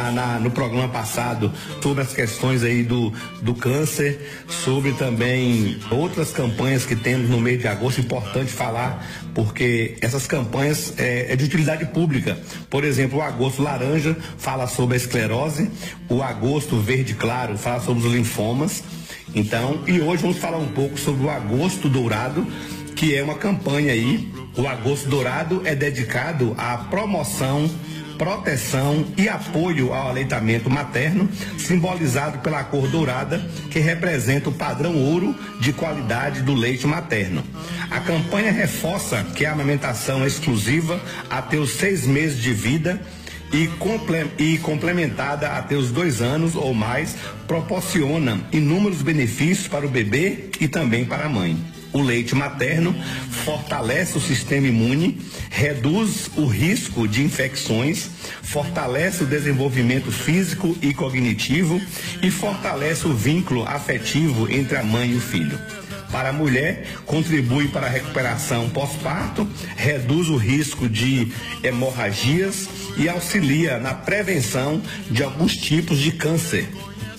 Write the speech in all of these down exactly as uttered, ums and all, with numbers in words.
na, na, no programa passado sobre as questões aí do, do câncer, sobre também outras campanhas que temos no mês de agosto. Importante falar, porque essas campanhas é, é de utilidade pública. Por exemplo, o Agosto Laranja fala sobre a esclerose, o Agosto Verde Claro fala sobre os linfomas. Então, e hoje vamos falar um pouco sobre o Agosto Dourado, que é uma campanha aí. O Agosto Dourado é dedicado à promoção, proteção e apoio ao aleitamento materno, simbolizado pela cor dourada, que representa o padrão ouro de qualidade do leite materno. A campanha reforça que a amamentação é exclusiva até os seis meses de vida e, comple- e complementada até os dois anos ou mais, proporciona inúmeros benefícios para o bebê e também para a mãe. O leite materno fortalece o sistema imune, reduz o risco de infecções, fortalece o desenvolvimento físico e cognitivo e fortalece o vínculo afetivo entre a mãe e o filho. Para a mulher, contribui para a recuperação pós-parto, reduz o risco de hemorragias e auxilia na prevenção de alguns tipos de câncer.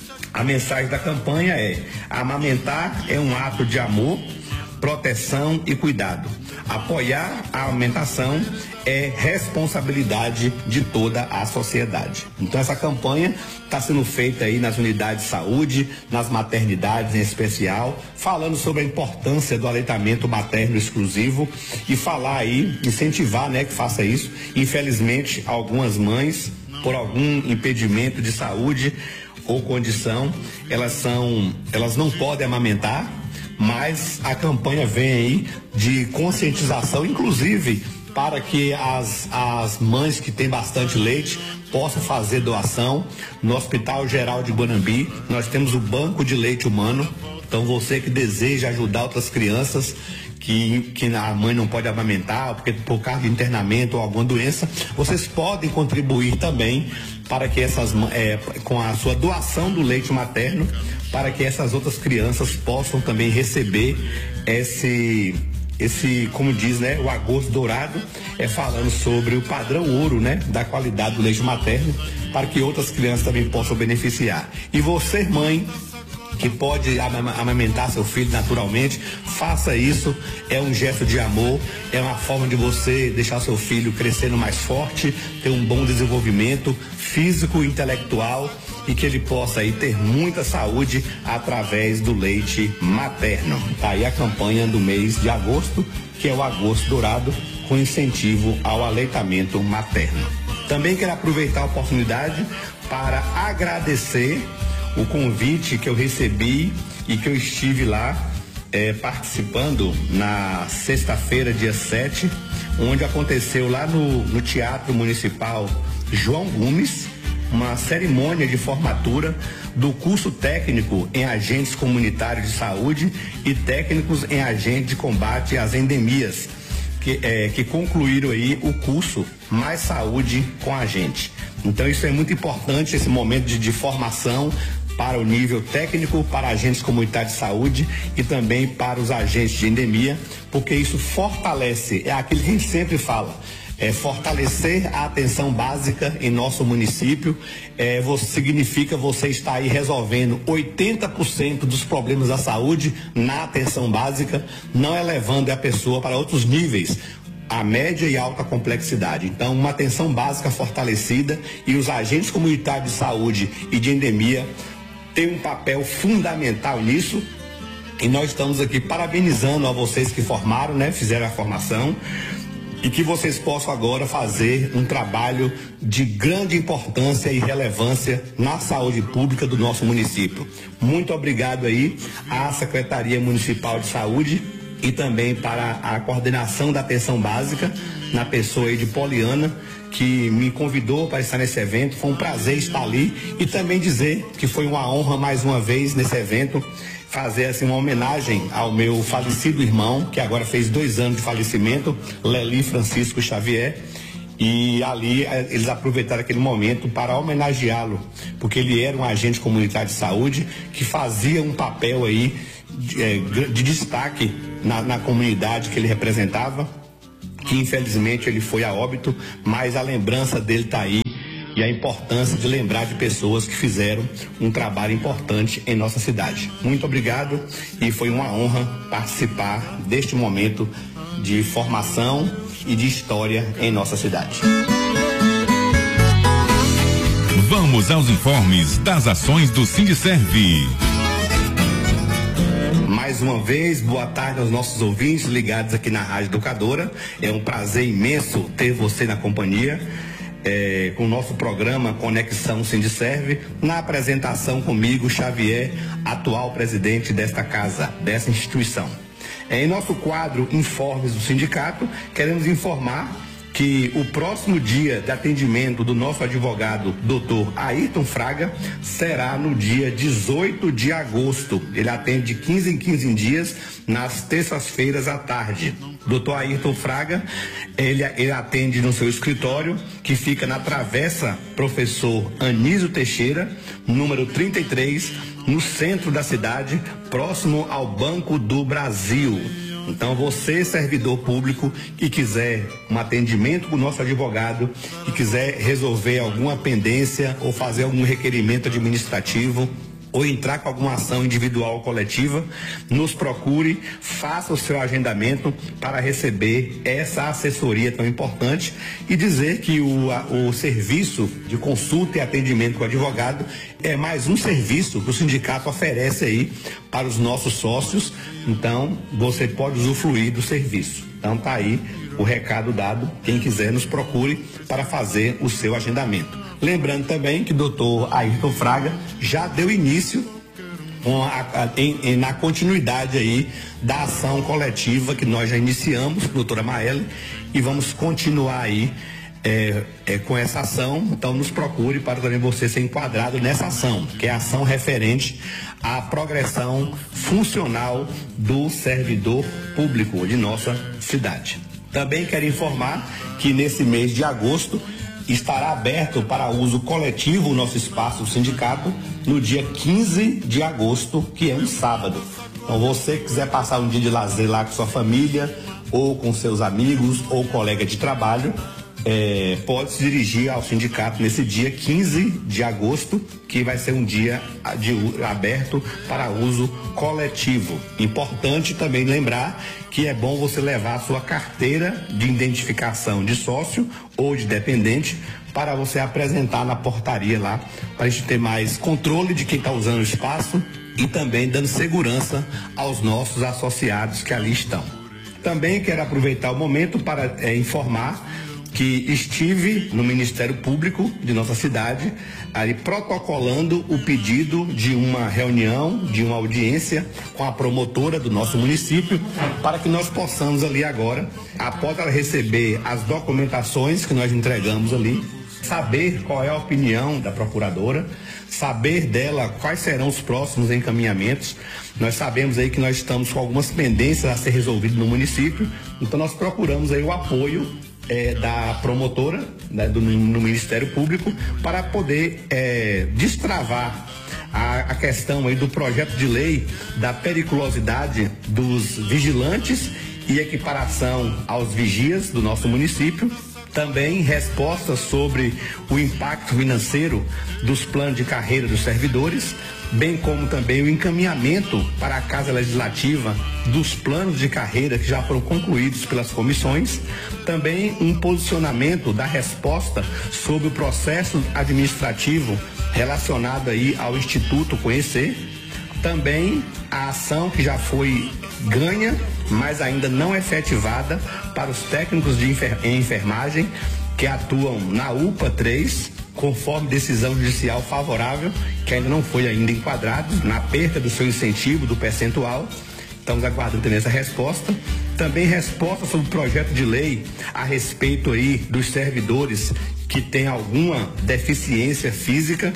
A mensagem da campanha é: amamentar é um ato de amor, proteção e cuidado. Apoiar a amamentação é responsabilidade de toda a sociedade. Então essa campanha está sendo feita aí nas unidades de saúde, nas maternidades em especial, falando sobre a importância do aleitamento materno exclusivo e falar aí, incentivar, né, que faça isso. Infelizmente, algumas mães, por algum impedimento de saúde ou condição, elas são, elas não podem amamentar, mas a campanha vem aí de conscientização, inclusive para que as, as mães que têm bastante leite possam fazer doação. No Hospital Geral de Guanambi, nós temos o Banco de Leite Humano. Então você que deseja ajudar outras crianças que, que a mãe não pode amamentar, porque por causa de internamento ou alguma doença, vocês podem contribuir também para que essas, é, com a sua doação do leite materno, para que essas outras crianças possam também receber esse, esse, como diz, né, o Agosto Dourado, é falando sobre o padrão ouro, né, da qualidade do leite materno, para que outras crianças também possam beneficiar. E você, mãe, que pode amamentar seu filho naturalmente, faça isso. É um gesto de amor, é uma forma de você deixar seu filho crescendo mais forte, ter um bom desenvolvimento físico e intelectual, e que ele possa aí ter muita saúde através do leite materno. Tá aí a campanha do mês de agosto, que é o Agosto Dourado, com incentivo ao aleitamento materno. Também quero aproveitar a oportunidade para agradecer o convite que eu recebi e que eu estive lá é, participando na sexta-feira, dia sete, onde aconteceu lá no, no Teatro Municipal João Gomes, uma cerimônia de formatura do curso técnico em agentes comunitários de saúde e técnicos em agentes de combate às endemias, que, é, que concluíram aí o curso Mais Saúde com a Gente. Então isso é muito importante, esse momento de, de formação para o nível técnico, para agentes comunitários de saúde e também para os agentes de endemia, porque isso fortalece, é aquilo que a gente sempre fala, é fortalecer a atenção básica em nosso município. É, você, significa você estar aí resolvendo oitenta por cento dos problemas da saúde na atenção básica, não elevando a pessoa para outros níveis, a média e alta complexidade. Então, uma atenção básica fortalecida, e os agentes comunitários de saúde e de endemia têm um papel fundamental nisso. E nós estamos aqui parabenizando a vocês que formaram, né, fizeram a formação, e que vocês possam agora fazer um trabalho de grande importância e relevância na saúde pública do nosso município. Muito obrigado aí à Secretaria Municipal de Saúde e também para a coordenação da atenção básica, na pessoa aí de Poliana, que me convidou para estar nesse evento. Foi um prazer estar ali, e também dizer que foi uma honra mais uma vez nesse evento fazer assim uma homenagem ao meu falecido irmão, que agora fez dois anos de falecimento, Leli Francisco Xavier. E ali eles aproveitaram aquele momento para homenageá-lo, porque ele era um agente comunitário de saúde que fazia um papel aí de, de destaque na, na comunidade que ele representava, que infelizmente ele foi a óbito, mas a lembrança dele está aí. e a importância de lembrar de pessoas que fizeram um trabalho importante em nossa cidade. Muito obrigado e foi uma honra participar deste momento de formação e de história em nossa cidade. Vamos aos informes das ações do Sindiserve. Mais uma vez, boa tarde aos nossos ouvintes ligados aqui na Rádio Educadora. É um prazer imenso ter você na companhia, é, com o nosso programa Conexão Sindiserve, na apresentação comigo, Xavier, atual presidente desta casa, dessa instituição. É, em nosso quadro Informes do Sindicato, queremos informar que o próximo dia de atendimento do nosso advogado, doutor Ayrton Fraga, será no dia dezoito de agosto. Ele atende de quinze em quinze dias, nas terças-feiras à tarde. doutor Ayrton Fraga, ele, ele atende no seu escritório, que fica na Travessa Professor Anísio Teixeira, número trinta e três, no centro da cidade, próximo ao Banco do Brasil. Então, você, servidor público, que quiser um atendimento com o nosso advogado, que quiser resolver alguma pendência ou fazer algum requerimento administrativo, ou entrar com alguma ação individual ou coletiva, nos procure, faça o seu agendamento para receber essa assessoria tão importante e dizer que o, a, o serviço de consulta e atendimento com o advogado é mais um serviço que o sindicato oferece aí para os nossos sócios. Então, você pode usufruir do serviço. Então, tá aí o recado dado. Quem quiser, nos procure para fazer o seu agendamento. Lembrando também que o doutor Ayrton Fraga já deu início com a, a, em, em, na continuidade aí da ação coletiva que nós já iniciamos, doutora Maele, e vamos continuar aí é, é, com essa ação. Então, nos procure para também você ser enquadrado nessa ação, que é a ação referente à progressão funcional do servidor público de nossa cidade. Também quero informar que nesse mês de agosto estará aberto para uso coletivo o nosso espaço do sindicato no dia quinze de agosto, que é um sábado. Então, você que quiser passar um dia de lazer lá com sua família, ou com seus amigos, ou colega de trabalho, é, pode se dirigir ao sindicato nesse dia quinze de agosto, que vai ser um dia de, aberto para uso coletivo. Importante também lembrar que é bom você levar a sua carteira de identificação de sócio ou de dependente para você apresentar na portaria lá, para a gente ter mais controle de quem está usando o espaço e também dando segurança aos nossos associados que ali estão. Também quero aproveitar o momento para é, informar que estive no Ministério Público de nossa cidade, ali protocolando o pedido de uma reunião, de uma audiência com a promotora do nosso município, para que nós possamos ali agora, após ela receber as documentações que nós entregamos ali, saber qual é a opinião da procuradora, saber dela quais serão os próximos encaminhamentos. Nós sabemos aí que nós estamos com algumas pendências a ser resolvidas no município, então nós procuramos aí o apoio É, da promotora, né, do, no Ministério Público, para poder é, destravar a, a questão aí do projeto de lei da periculosidade dos vigilantes e equiparação aos vigias do nosso município. Também respostas sobre o impacto financeiro dos planos de carreira dos servidores, bem como também o encaminhamento para a Casa Legislativa dos planos de carreira que já foram concluídos pelas comissões. Também um posicionamento da resposta sobre o processo administrativo relacionado aí ao Instituto Conhecer. Também a ação que já foi ganha, mas ainda não efetivada para os técnicos de enfer- em enfermagem que atuam na U P A três, conforme decisão judicial favorável, que ainda não foi ainda enquadrado, na perda do seu incentivo, do percentual. Estamos aguardando também essa resposta. Também resposta sobre o projeto de lei a respeito aí dos servidores que têm alguma deficiência física,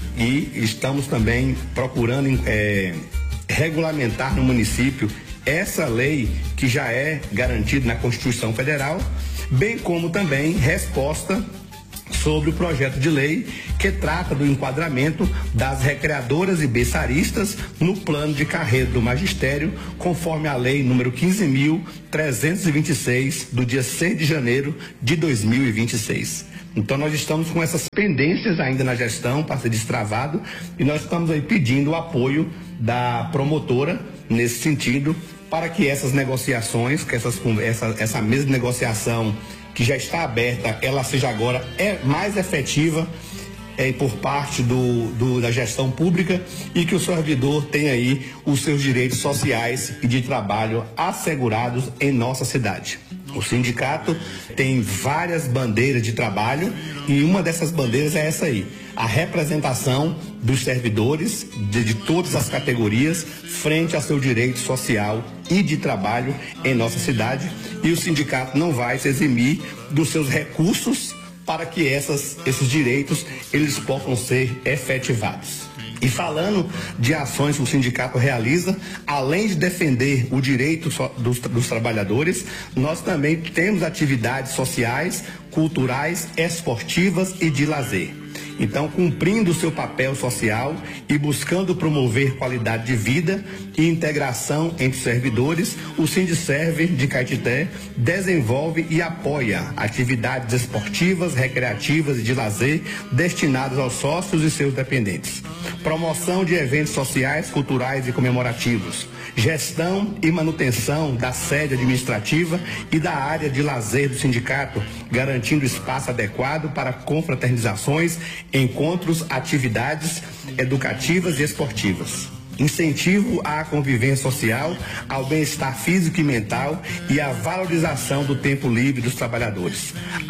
e estamos também procurando é, regulamentar no município essa lei que já é garantida na Constituição Federal, bem como também resposta sobre o projeto de lei que trata do enquadramento das recreadoras e berçaristas no plano de carreira do magistério, conforme a lei número quinze mil trezentos e vinte e seis, do dia seis de janeiro de dois mil e vinte e seis. Então nós estamos com essas pendências ainda na gestão para ser destravado e nós estamos aí pedindo o apoio da promotora nesse sentido para que essas negociações, que essas, essa, essa mesma negociação que já está aberta, ela seja agora é mais efetiva é, por parte do, do, da gestão pública e que o servidor tenha aí os seus direitos sociais e de trabalho assegurados em nossa cidade. O sindicato tem várias bandeiras de trabalho e uma dessas bandeiras é essa aí, a representação dos servidores de, de todas as categorias frente ao seu direito social e de trabalho em nossa cidade, e o sindicato não vai se eximir dos seus recursos para que essas, esses direitos eles possam ser efetivados. E falando de ações que o sindicato realiza, além de defender o direito dos, dos trabalhadores, nós também temos atividades sociais, culturais, esportivas e de lazer. Então, cumprindo o seu papel social e buscando promover qualidade de vida e integração entre servidores, o Sindiserve de Caetité desenvolve e apoia atividades esportivas, recreativas e de lazer destinadas aos sócios e seus dependentes. Promoção de eventos sociais, culturais e comemorativos. Gestão e manutenção da sede administrativa e da área de lazer do sindicato, garantindo espaço adequado para confraternizações, encontros, atividades educativas e esportivas. Incentivo à convivência social, ao bem-estar físico e mental e à valorização do tempo livre dos trabalhadores.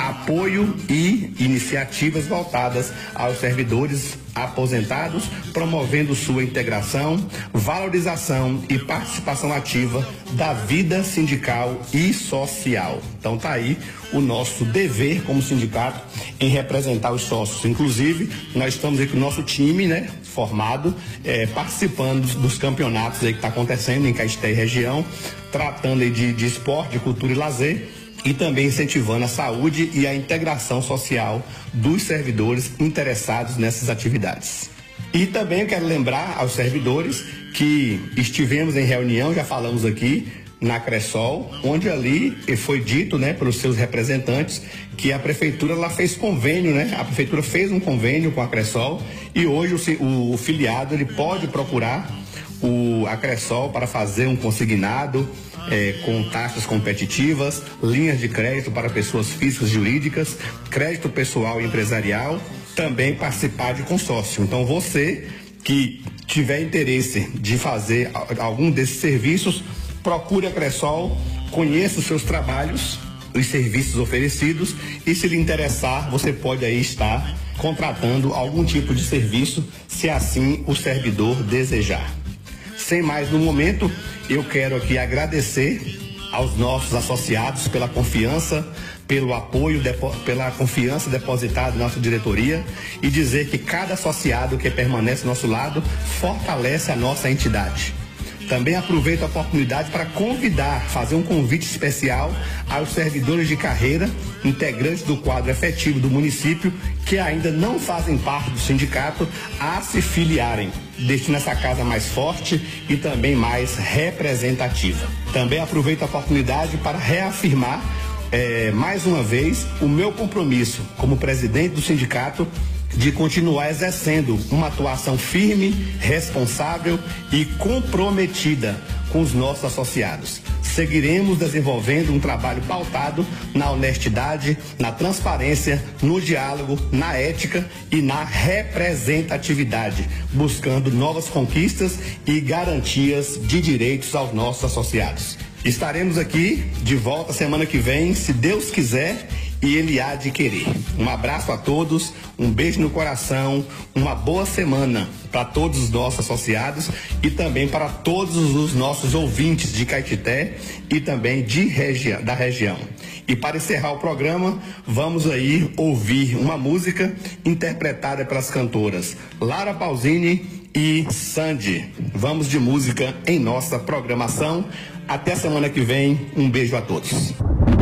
Apoio e iniciativas voltadas aos servidores aposentados, promovendo sua integração, valorização e participação ativa da vida sindical e social. Então tá aí o nosso dever como sindicato em representar os sócios. Inclusive, nós estamos aí com o nosso time, né, formado, é, participando dos, dos campeonatos aí que está acontecendo em Caetité e região, tratando aí de, de esporte, de cultura e lazer, e também incentivando a saúde e a integração social dos servidores interessados nessas atividades. E também eu quero lembrar aos servidores que estivemos em reunião, já falamos aqui, na Cressol, onde ali foi dito, né, pelos seus representantes que a prefeitura ela fez convênio, né? A prefeitura fez um convênio com a Cressol e hoje o, o, o filiado ele pode procurar o, a Cressol para fazer um consignado é, com taxas competitivas, linhas de crédito para pessoas físicas e jurídicas, crédito pessoal e empresarial, também participar de consórcio. Então você que tiver interesse de fazer algum desses serviços, procure a Cressol, conheça os seus trabalhos, os serviços oferecidos e se lhe interessar, você pode aí estar contratando algum tipo de serviço, se assim o servidor desejar. Sem mais no momento, eu quero aqui agradecer aos nossos associados pela confiança, pelo apoio, pela confiança depositada na nossa diretoria e dizer que cada associado que permanece ao nosso lado fortalece a nossa entidade. Também aproveito a oportunidade para convidar, fazer um convite especial aos servidores de carreira, integrantes do quadro efetivo do município, que ainda não fazem parte do sindicato, a se filiarem, deixando essa casa mais forte e também mais representativa. Também aproveito a oportunidade para reafirmar, é, mais uma vez, o meu compromisso como presidente do sindicato de continuar exercendo uma atuação firme, responsável e comprometida com os nossos associados. Seguiremos desenvolvendo um trabalho pautado na honestidade, na transparência, no diálogo, na ética e na representatividade, buscando novas conquistas e garantias de direitos aos nossos associados. Estaremos aqui de volta semana que vem, se Deus quiser e Ele há de querer. Um abraço a todos, um beijo no coração, uma boa semana para todos os nossos associados e também para todos os nossos ouvintes de Caetité e também de regi- da região. E para encerrar o programa, vamos aí ouvir uma música interpretada pelas cantoras Lara Pausini e Sandy. Vamos de música em nossa programação. Até semana que vem, um beijo a todos.